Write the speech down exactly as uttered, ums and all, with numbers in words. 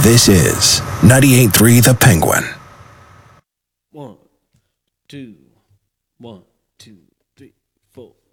This is ninety-eight point three The Penguin. One, two, one, two, three, four.